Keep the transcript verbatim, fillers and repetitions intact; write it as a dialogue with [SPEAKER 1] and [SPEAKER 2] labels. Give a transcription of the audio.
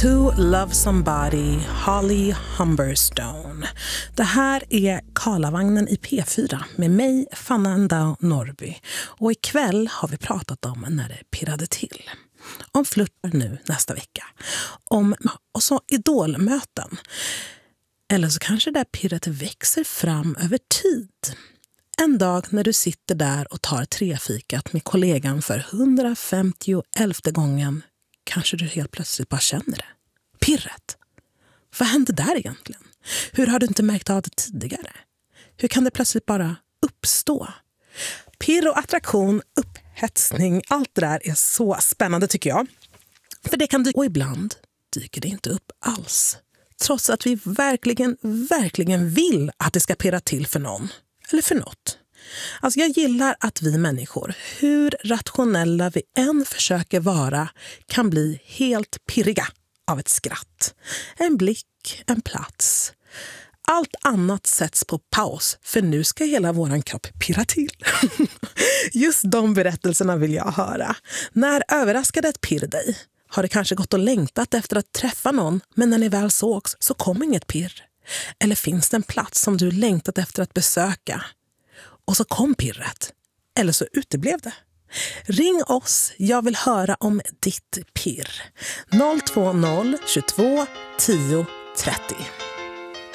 [SPEAKER 1] To Love Somebody, Holly Humberstone. Det här är Karlavagnen i P fyra med mig, Fanna Ndao Norby. Och ikväll har vi pratat om när det pirrade till. Om flörtar nu nästa vecka. Om och så idolmöten. Eller så kanske det där pirret växer fram över tid. En dag när du sitter där och tar trefikat med kollegan för hundrafemtioelfte gången kanske du helt plötsligt bara känner det. Pirret. Vad hände där egentligen? Hur har du inte märkt av det tidigare? Hur kan det plötsligt bara uppstå? Pirr och attraktion, upphetsning, allt det där är så spännande tycker jag. För det kan dyka, och ibland dyker det inte upp alls. Trots att vi verkligen, verkligen vill att det ska pirra till för någon. Eller för något. Alltså jag gillar att vi människor, hur rationella vi än försöker vara, kan bli helt pirriga av ett skratt. En blick, en plats. Allt annat sätts på paus, för nu ska hela våran kropp pirra till. Just de berättelserna vill jag höra. När överraskade ett pirr dig? Har det kanske gått och längtat efter att träffa någon, men när ni väl sågs så kom inget pirr? Eller finns det en plats som du längtat efter att besöka? Och så kom pirret. Eller så uteblev det. Ring oss, jag vill höra om ditt pirr. noll två noll tjugotvå tio trettio.